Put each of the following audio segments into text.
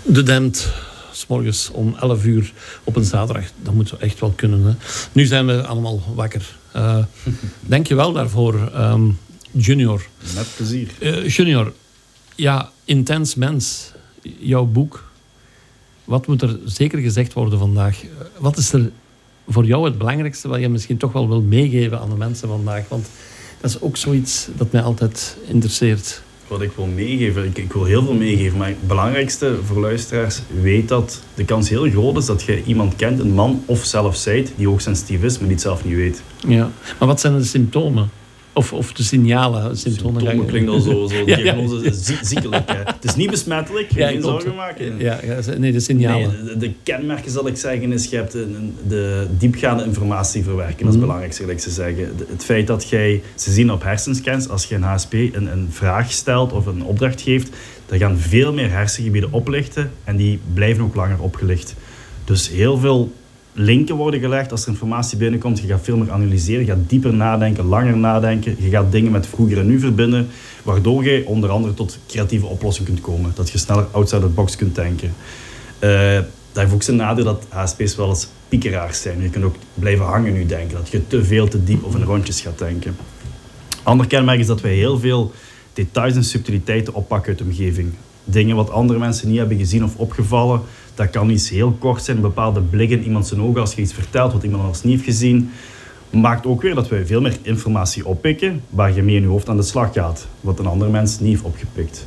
De Damned, 's morgens om 11 uur op een zaterdag. Dat moeten we echt wel kunnen. Hè. Nu zijn we allemaal wakker. Dank je wel daarvoor, Junior. Met plezier. Junior, ja, Intens Mens, jouw boek. Wat moet er zeker gezegd worden vandaag? Wat is er voor jou het belangrijkste wat je misschien toch wel wil meegeven aan de mensen vandaag? Want dat is ook zoiets dat mij altijd interesseert. Wat ik wil meegeven, ik wil heel veel meegeven, maar het belangrijkste voor luisteraars, weet dat de kans heel groot is dat je iemand kent, een man of zelf zijt, die hoogsensitief is, maar die het zelf niet weet. Ja, maar wat zijn de symptomen? Of de signalen? Symptomen klinkt al zo diagnose ziekelijk. Hè. Het is niet besmettelijk, geen zorgen maken. Nee, de signalen. Nee, de kenmerken, zal ik zeggen, is je hebt de diepgaande informatie verwerken. Dat is het belangrijkste, dat ik ze zeggen. Het feit dat ze zien op hersenscans, als je een HSP een vraag stelt of een opdracht geeft, dan gaan veel meer hersengebieden oplichten en die blijven ook langer opgelicht. Dus heel veel linken worden gelegd als er informatie binnenkomt. Je gaat veel meer analyseren, je gaat dieper nadenken, langer nadenken. Je gaat dingen met vroeger en nu verbinden, waardoor je onder andere tot creatieve oplossingen kunt komen. Dat je sneller outside the box kunt denken. Dat heeft ook zijn nadeel dat HSP's wel eens piekeraars zijn. Je kunt ook blijven hangen nu denken, dat je te veel, te diep of in rondjes gaat denken. Ander kenmerk is dat wij heel veel details en subtiliteiten oppakken uit de omgeving. Dingen wat andere mensen niet hebben gezien of opgevallen. Dat kan iets heel kort zijn, een bepaalde blik in iemand zijn ogen als je iets vertelt wat iemand anders niet heeft gezien. Maakt ook weer dat wij veel meer informatie oppikken waar je mee in je hoofd aan de slag gaat, wat een andere mens niet heeft opgepikt.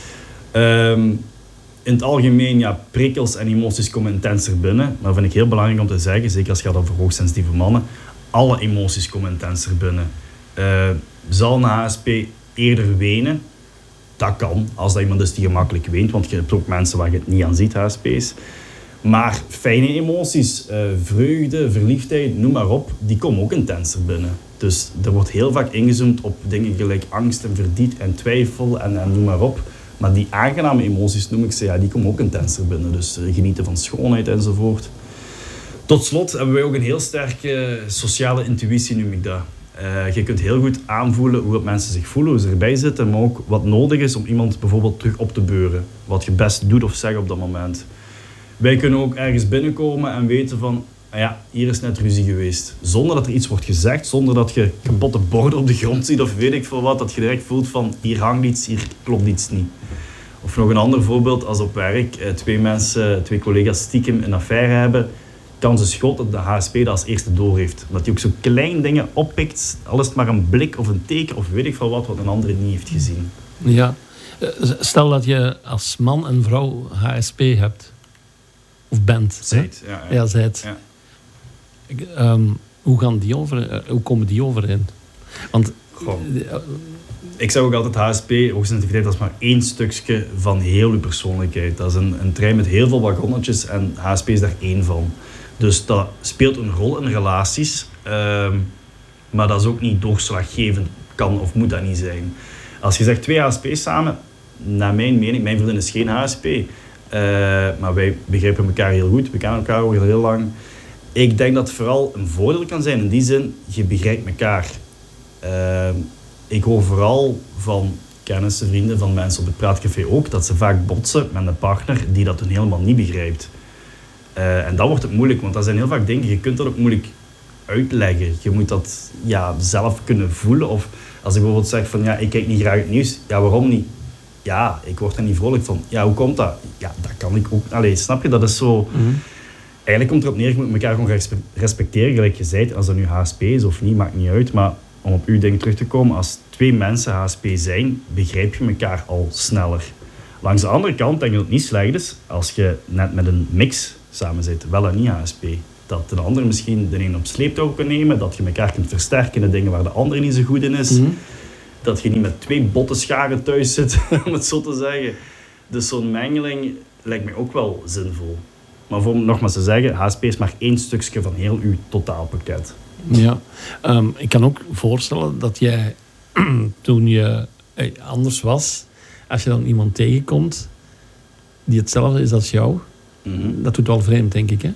In het algemeen, prikkels en emoties komen intenser binnen, maar dat vind ik heel belangrijk om te zeggen, zeker als het gaat over hoogsensitieve mannen, alle emoties komen intenser binnen. Zal een HSP eerder wenen? Dat kan, als dat iemand is die gemakkelijk weent, want je hebt ook mensen waar je het niet aan ziet, HSP's. Maar fijne emoties, vreugde, verliefdheid, noem maar op, die komen ook intenser binnen. Dus er wordt heel vaak ingezoomd op dingen gelijk angst en verdriet en twijfel en noem maar op. Maar die aangename emoties, noem ik ze, die komen ook intenser binnen. Dus genieten van schoonheid enzovoort. Tot slot hebben wij ook een heel sterke sociale intuïtie, noem ik dat. Je kunt heel goed aanvoelen hoe mensen zich voelen, hoe ze erbij zitten, maar ook wat nodig is om iemand bijvoorbeeld terug op te beuren. Wat je best doet of zegt op dat moment. Wij kunnen ook ergens binnenkomen en weten van, hier is net ruzie geweest. Zonder dat er iets wordt gezegd, zonder dat je kapotte borden op de grond ziet of weet ik veel wat, dat je direct voelt van, hier hangt iets, hier klopt iets niet. Of nog een ander voorbeeld, als op werk twee collega's stiekem een affaire hebben, kans is groot dat de HSP dat als eerste door heeft. Omdat hij ook zo kleine dingen oppikt, al is het maar een blik of een teken of weet ik veel wat een andere niet heeft gezien. Ja. Stel dat je als man en vrouw HSP hebt. Of bent. Zijt. Ja, zijt. Ja. Hoe komen die overeen? Want... Ik zeg ook altijd HSP, hoogsensitiviteit, dat is maar één stukje van heel uw persoonlijkheid. Dat is een trein met heel veel wagonnetjes en HSP is daar één van. Dus dat speelt een rol in relaties, maar dat is ook niet doorslaggevend, kan of moet dat niet zijn. Als je zegt 2 HSP's samen, naar mijn mening, mijn vriendin is geen HSP, maar wij begrijpen elkaar heel goed, we kennen elkaar al heel lang. Ik denk dat het vooral een voordeel kan zijn in die zin, je begrijpt elkaar. Ik hoor vooral van kennissen, vrienden, van mensen op het praatcafé ook, dat ze vaak botsen met een partner die dat dan helemaal niet begrijpt. En dan wordt het moeilijk, want dat zijn heel vaak dingen, je kunt dat ook moeilijk uitleggen. Je moet dat zelf kunnen voelen. Of als ik bijvoorbeeld zeg van, ik kijk niet graag het nieuws. Ja, waarom niet? Ja, ik word er niet vrolijk van. Ja, hoe komt dat? Ja, dat kan ik ook. Allee, snap je? Dat is zo... Mm-hmm. Eigenlijk komt erop neer, je moet elkaar gewoon respecteren, gelijk je zei. Als dat nu HSP is of niet, maakt niet uit. Maar om op uw ding terug te komen, als 2 mensen HSP zijn, begrijp je elkaar al sneller. Langs de andere kant denk ik dat het niet slecht is als je net met een mix samen zit, wel en niet HSP. Dat de ander misschien de een op sleeptouw kan nemen, dat je elkaar kunt versterken in de dingen waar de ander niet zo goed in is. Mm-hmm. Dat je niet met 2 botte scharen thuis zit, om het zo te zeggen. Dus zo'n mengeling lijkt mij ook wel zinvol. Maar voor nogmaals te zeggen, HSP is maar één stukje van heel uw totaalpakket. Ja, ik kan ook voorstellen dat jij, toen je anders was, als je dan iemand tegenkomt die hetzelfde is als jou, mm-hmm. Dat doet wel vreemd, denk ik, hè?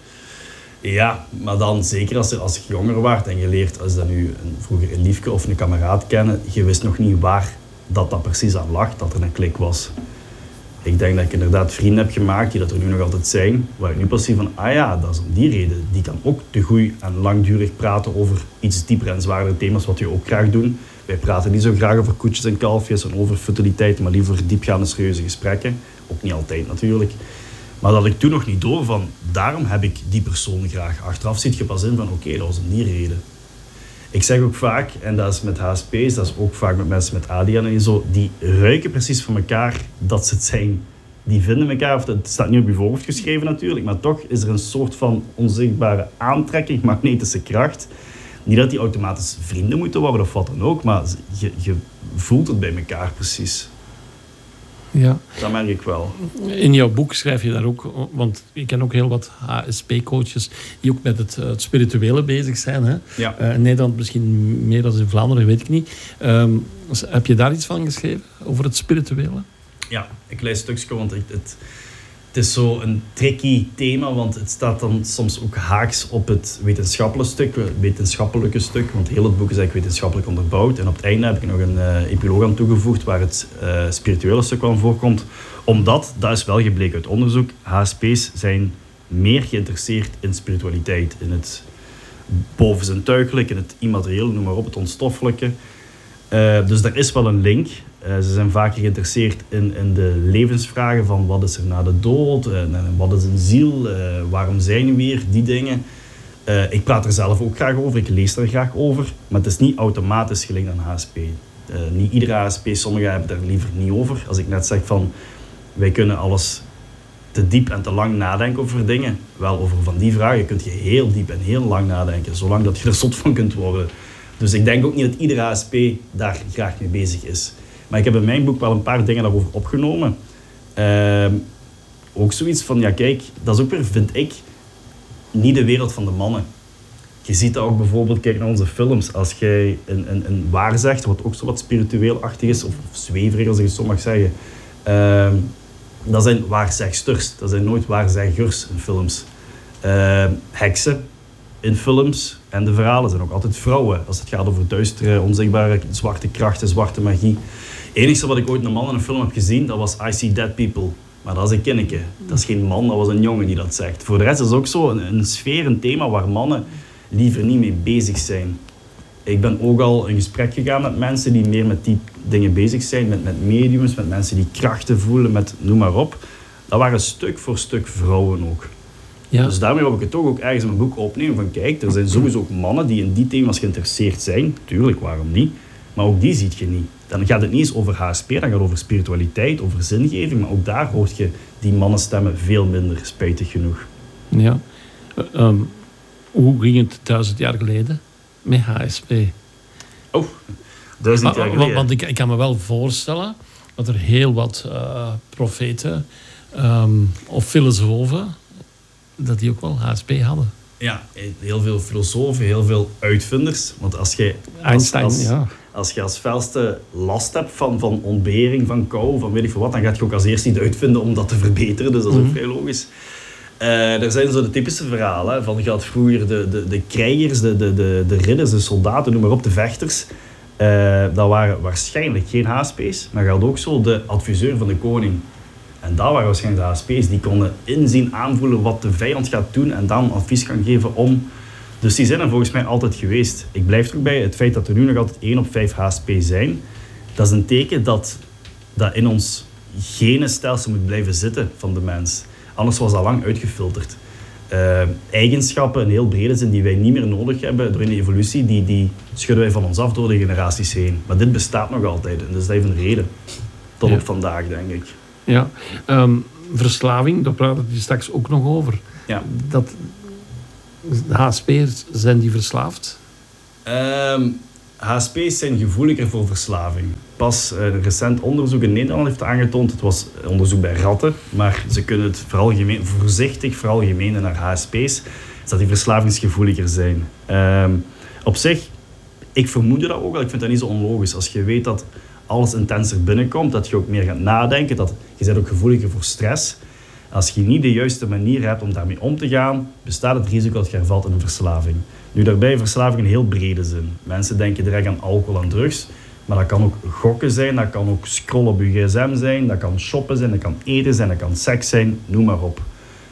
Ja, maar dan zeker als je jonger waart en je leert, als dat nu vroeger een liefje of een kameraad kennen, je wist nog niet waar dat precies aan lag, dat er een klik was. Ik denk dat ik inderdaad vrienden heb gemaakt die dat er nu nog altijd zijn, waar ik nu pas zie van, dat is om die reden. Die kan ook te goed en langdurig praten over iets dieper en zwaardere thema's, wat we ook graag doen. Wij praten niet zo graag over koetjes en kalfjes en over futiliteit, maar liever diepgaande serieuze gesprekken. Ook niet altijd natuurlijk. Maar dat ik toen nog niet door van, daarom heb ik die persoon graag. Achteraf ziet je pas in van, oké, dat was om die reden. Ik zeg ook vaak, en dat is met HSP's, dat is ook vaak met mensen met ADHD en zo, die ruiken precies van elkaar dat ze het zijn. Die vinden elkaar, of het staat niet op je voorhoofd geschreven natuurlijk, maar toch is er een soort van onzichtbare aantrekking, magnetische kracht. Niet dat die automatisch vrienden moeten worden of wat dan ook, maar je voelt het bij elkaar precies. Ja. Dat merk ik wel. In jouw boek schrijf je daar ook, want ik ken ook heel wat HSP-coaches die ook met het spirituele bezig zijn. Hè? Ja. In Nederland misschien meer dan in Vlaanderen, weet ik niet. Heb je daar iets van geschreven, over het spirituele? Ja, ik lees een stukje, want het is zo een tricky thema, want het staat dan soms ook haaks op het wetenschappelijke stuk, want heel het boek is eigenlijk wetenschappelijk onderbouwd. En op het einde heb ik nog een epiloog aan toegevoegd waar het spirituele stuk wel voorkomt. Omdat, dat is wel gebleken uit onderzoek, HSP's zijn meer geïnteresseerd in spiritualiteit, in het bovenzintuigelijke, in het immateriële, noem maar op, het onstoffelijke. Dus er is wel een link. Ze zijn vaker geïnteresseerd in de levensvragen van wat is er na de dood, wat is een ziel, waarom zijn we hier, die dingen. Ik praat er zelf ook graag over, ik lees er graag over, maar het is niet automatisch gelinkt aan HSP. Niet iedere HSP, sommigen hebben daar liever niet over. Als ik net zeg van, wij kunnen alles te diep en te lang nadenken over dingen, wel over van die vragen kun je heel diep en heel lang nadenken, zolang dat je er zot van kunt worden. Dus ik denk ook niet dat iedere HSP daar graag mee bezig is. Maar ik heb in mijn boek wel een paar dingen daarover opgenomen. Ook zoiets van, ja kijk, dat is ook weer, vind ik, niet de wereld van de mannen. Je ziet dat ook bijvoorbeeld, kijk naar onze films. Als jij een waar zegt, wat ook zo wat spiritueel-achtig is, of zweverig als ik het zo mag zeggen. Dat zijn waarzegsters, dat zijn nooit waarzeggers in films. Heksen in films en de verhalen zijn ook altijd vrouwen. Als het gaat over duistere, onzichtbare, zwarte krachten, zwarte magie. Het enige wat ik ooit een man in een film heb gezien, dat was I See Dead People. Maar dat is een kinneke. Dat is geen man, dat was een jongen die dat zegt. Voor de rest is het ook zo een sfeer, een thema waar mannen liever niet mee bezig zijn. Ik ben ook al in gesprek gegaan met mensen die meer met die dingen bezig zijn. Met mediums, met mensen die krachten voelen, met noem maar op. Dat waren stuk voor stuk vrouwen ook. Ja. Dus daarmee wil ik het toch ook ergens in mijn boek opnemen van kijk, er zijn sowieso ook mannen die in die thema's geïnteresseerd zijn. Tuurlijk, waarom niet? Maar ook die ziet je niet. Dan gaat het niet eens over HSP, dan gaat het over spiritualiteit, over zingeving. Maar ook daar hoort je die mannenstemmen veel minder, spijtig genoeg. Ja. Hoe ging het 1000 jaar geleden met HSP? Oh, 1000 jaar geleden. Want ik kan me wel voorstellen dat er heel wat profeten of filosofen, dat die ook wel HSP hadden. Ja, heel veel filosofen, heel veel uitvinders. Want als je als je als felste last hebt van ontbering, van kou, van weet ik veel wat, dan gaat je ook als eerste iets uitvinden om dat te verbeteren. Dus dat is ook vrij logisch. Er zijn zo de typische verhalen. Van je had vroeger de krijgers, de ridders, de soldaten, noem maar op, de vechters. Dat waren waarschijnlijk geen HSP's, maar je had ook zo de adviseur van de koning. En dat waren waarschijnlijk de HSP's. Die konden inzien, aanvoelen wat de vijand gaat doen en dan advies kan geven om. Dus die zijn er volgens mij altijd geweest. Ik blijf er ook bij, het feit dat er nu nog altijd 1 op 5 HSP zijn, dat is een teken dat in ons genenstelsel moet blijven zitten van de mens. Anders was dat lang uitgefilterd. Eigenschappen, in heel brede zin, die wij niet meer nodig hebben door in de evolutie, die schudden wij van ons af door de generaties heen. Maar dit bestaat nog altijd en dus dat heeft een reden. Tot op vandaag, denk ik. Ja, verslaving, daar praten we straks ook nog over. Ja. Dat de HSP'ers, zijn die verslaafd? HSP's zijn gevoeliger voor verslaving. Pas een recent onderzoek in Nederland heeft aangetoond, het was onderzoek bij ratten, maar ze kunnen het voorzichtig veralgemenen naar HSP's, dat die verslavingsgevoeliger zijn. Op zich, ik vermoed dat ook al, ik vind dat niet zo onlogisch. Als je weet dat alles intenser binnenkomt, dat je ook meer gaat nadenken, dat je bent ook gevoeliger voor stress. Als je niet de juiste manier hebt om daarmee om te gaan, bestaat het risico dat je vervalt in een verslaving. Nu daarbij verslaving in heel brede zin. Mensen denken direct aan alcohol en drugs, Maar dat kan ook gokken zijn, dat kan ook scrollen op je gsm zijn, dat kan shoppen zijn, dat kan eten zijn, dat kan seks zijn, noem maar op.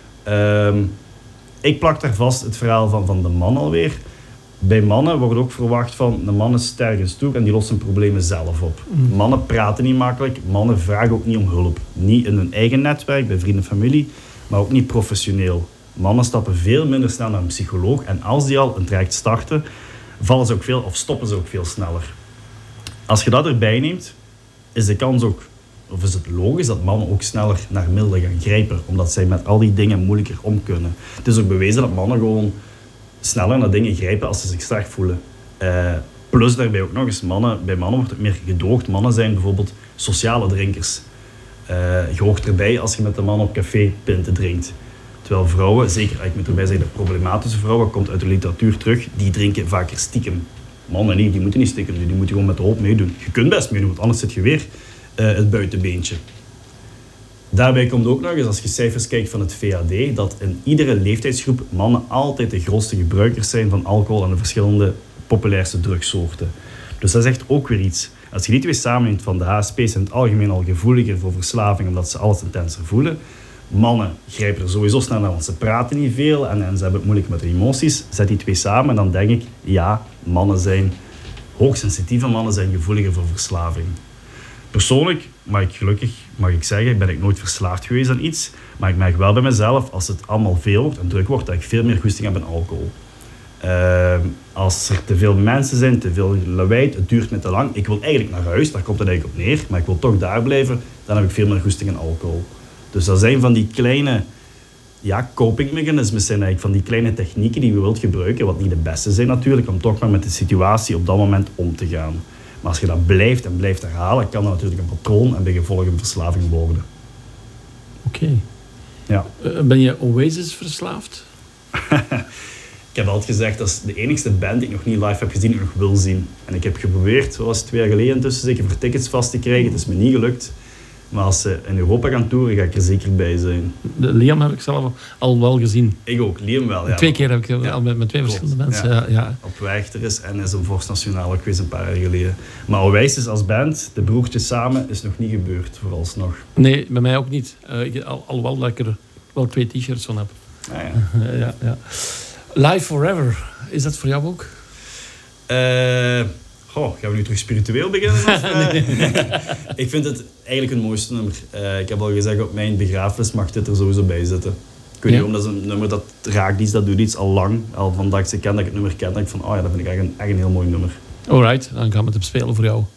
Ik plak daar vast het verhaal van de man alweer. Bij mannen wordt ook verwacht van, de man is sterk en stoer en die lost zijn problemen zelf op. Mannen praten niet makkelijk, mannen vragen ook niet om hulp. Niet in hun eigen netwerk, bij vrienden en familie, maar ook niet professioneel. Mannen stappen veel minder snel naar een psycholoog en als die al een traject starten, vallen ze ook veel of stoppen ze ook veel sneller. Als je dat erbij neemt, is de kans ook, of is het logisch dat mannen ook sneller naar middelen gaan grijpen, omdat zij met al die dingen moeilijker om kunnen. Het is ook bewezen dat mannen gewoon sneller naar dingen grijpen als ze zich slecht voelen. Plus daarbij ook nog eens, bij mannen wordt het meer gedoogd. Mannen zijn bijvoorbeeld sociale drinkers. Je hoort erbij als je met een man op café pinten drinkt. Terwijl vrouwen, zeker, ik moet erbij zeggen, de problematische vrouwen, komt uit de literatuur terug, die drinken vaker stiekem. Mannen niet, die moeten niet stiekem doen, die moeten gewoon met de hoop meedoen. Je kunt best meedoen, want anders zit je weer het buitenbeentje. Daarbij komt ook nog eens, als je cijfers kijkt van het VAD, dat in iedere leeftijdsgroep mannen altijd de grootste gebruikers zijn van alcohol en de verschillende populairste drugssoorten. Dus dat is echt ook weer iets. Als je die twee samenneemt, van de HSP's zijn in het algemeen al gevoeliger voor verslaving, omdat ze alles intenser voelen. Mannen grijpen er sowieso snel naar, want ze praten niet veel en ze hebben het moeilijk met de emoties. Zet die twee samen en dan denk ik, ja, hoogsensitieve mannen zijn gevoeliger voor verslaving. Persoonlijk, mag ik zeggen, ben ik nooit verslaafd geweest aan iets. Maar ik merk wel bij mezelf, als het allemaal veel wordt en druk wordt, dat ik veel meer goesting heb in alcohol. Als er te veel mensen zijn, te veel lawaai, het duurt me te lang. Ik wil eigenlijk naar huis, daar komt het eigenlijk op neer. Maar ik wil toch daar blijven, dan heb ik veel meer goesting in alcohol. Dus dat zijn van die kleine copingmechanismen, zijn eigenlijk van die kleine technieken die je wilt gebruiken, wat niet de beste zijn natuurlijk, om toch maar met de situatie op dat moment om te gaan. Maar als je dat blijft en blijft herhalen, kan dat natuurlijk een patroon en bij gevolg een verslaving worden. Oké. Ja. Ben je Oasis verslaafd? Ik heb altijd gezegd, dat is de enigste band die ik nog niet live heb gezien en nog wil zien. En ik heb geprobeerd, zoals 2 jaar geleden intussen, zeker voor tickets vast te krijgen. Het is me niet gelukt. Maar als ze in Europa gaan toeren, ga ik er zeker bij zijn. Liam heb ik zelf al wel gezien. Ik ook, Liam wel, ja. 2 keer heb ik al met 2 verschillende mensen. Ja. Op Werchter is en is een Vorst Nationaal ook geweest een paar jaar geleden. Maar Oasis als band, de broertjes samen, is nog niet gebeurd, vooralsnog. Nee, bij mij ook niet. Alhoewel dat ik er wel 2 t-shirts van heb. Ah, ja. Live Forever, is dat voor jou ook? Gaan we nu terug spiritueel beginnen? Nee. Ik vind het eigenlijk het mooiste nummer. Ik heb al gezegd, op mijn begrafenis mag dit er sowieso bij zitten. Ik weet niet waarom, dat is een nummer dat raakt iets, dat doet iets al lang. Al van dat ik het nummer ken, denk ik van, dat vind ik echt een heel mooi nummer. Alright, dan gaan we het spelen voor jou.